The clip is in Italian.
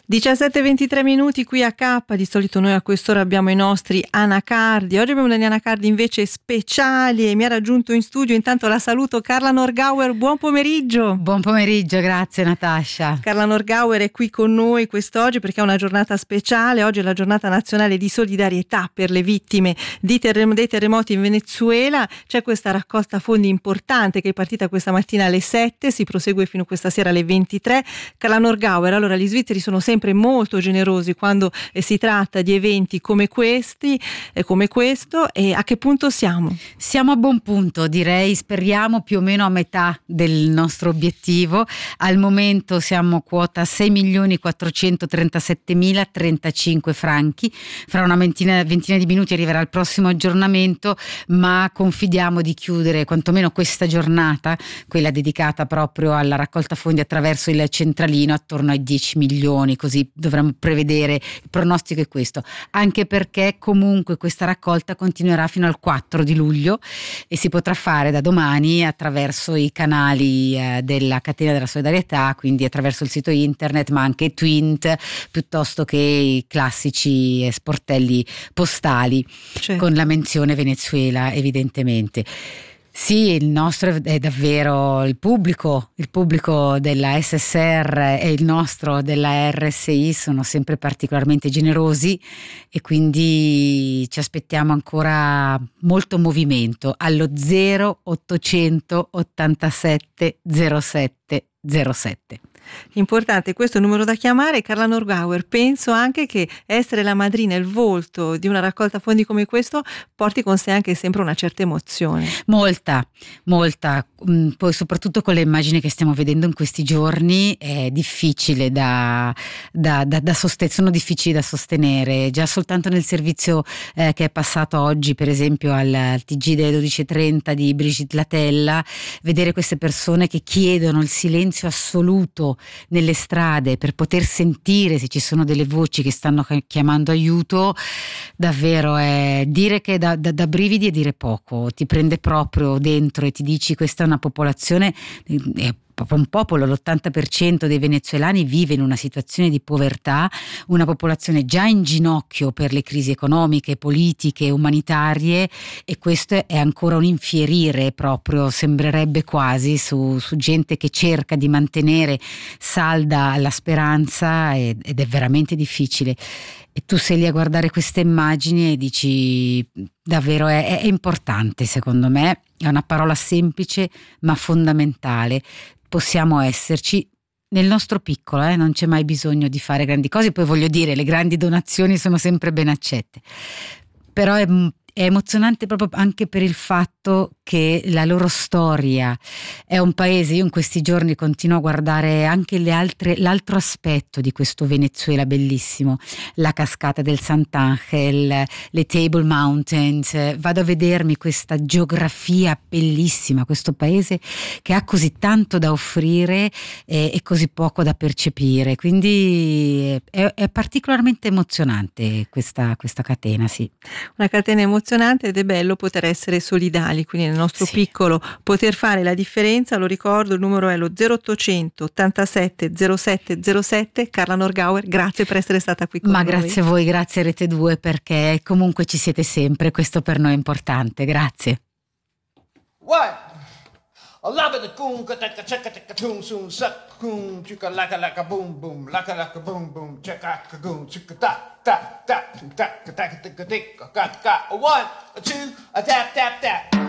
17:23 minuti qui a K. Di solito noi a quest'ora abbiamo i nostri anacardi. Oggi abbiamo degli anacardi invece speciali e mi ha raggiunto in studio. Intanto la saluto, Carla Norgauer. Buon pomeriggio. Buon pomeriggio, grazie Natascia. Carla Norgauer è qui con noi quest'oggi perché è una giornata speciale. Oggi è la giornata nazionale di solidarietà per le vittime dei terremoti in Venezuela. C'è questa raccolta fondi importante che è partita questa mattina alle 7, si prosegue fino a questa sera alle 23. Carla Norgauer, allora gli svizzeri sono sempre molto generosi quando si tratta di eventi come questi, come questo, e a che punto siamo? Siamo a buon punto, direi, speriamo più o meno a metà del nostro obiettivo. Al momento siamo quota 6.437.035 franchi, fra una ventina di minuti arriverà il prossimo aggiornamento, ma confidiamo di chiudere quantomeno questa giornata, quella dedicata proprio alla raccolta fondi attraverso il centralino, attorno ai 10 milioni, così dovremmo prevedere. Il pronostico è questo, anche perché comunque questa raccolta continuerà fino al 4 di luglio e si potrà fare da domani attraverso i canali della catena della solidarietà, quindi attraverso il sito internet, ma anche Twint, piuttosto che i classici sportelli postali, con la menzione Venezuela evidentemente. Sì, il nostro è davvero il pubblico della SSR e il nostro della RSI sono sempre particolarmente generosi e quindi ci aspettiamo ancora molto movimento allo 0887 07 07. Importante, questo è il numero da chiamare. Carla Norgauer, penso anche che essere la madrina, il volto di una raccolta fondi come questo porti con sé anche sempre una certa emozione. Molta, poi soprattutto con le immagini che stiamo vedendo in questi giorni è difficile sono difficili da sostenere. Già soltanto nel servizio che è passato oggi, per esempio al TG delle 12:30 di Brigitte Latella, vedere queste persone che chiedono il silenzio assoluto nelle strade per poter sentire se ci sono delle voci che stanno chiamando aiuto, davvero è dire che da brividi e dire poco, ti prende proprio dentro e ti dici questa è una popolazione, è proprio un popolo, l'80% dei venezuelani vive in una situazione di povertà, una popolazione già in ginocchio per le crisi economiche, politiche, umanitarie, e questo è ancora un infierire proprio, sembrerebbe quasi, su gente che cerca di mantenere salda la speranza ed è veramente difficile. E tu sei lì a guardare queste immagini e dici davvero è importante, secondo me, è una parola semplice ma fondamentale. Possiamo esserci nel nostro piccolo, non c'è mai bisogno di fare grandi cose, poi voglio dire, le grandi donazioni sono sempre ben accette, però è emozionante proprio anche per il fatto che la loro storia è un paese. Io in questi giorni continuo a guardare anche l'altro aspetto di questo Venezuela bellissimo, la cascata del Sant'Angel, le Table Mountains, vado a vedermi questa geografia bellissima, questo paese che ha così tanto da offrire e così poco da percepire, quindi è particolarmente emozionante questa catena, sì. Una catena emozionante ed è bello poter essere solidali, quindi nel nostro piccolo poter fare la differenza. Lo ricordo, il numero è lo 0800 87 07 07. Carla Norgauer, grazie per essere stata qui con noi. Ma grazie a voi, grazie a Rete 2, perché comunque ci siete sempre, questo per noi è importante, grazie. What? A lava the coon, kataka chaka toon soon suck coon, chicka laka boom boom, laka boom boom, chaka goon, chicka ta ta ta ta ta ta ta ta ta ta ta 1, 2, a tap tap tap.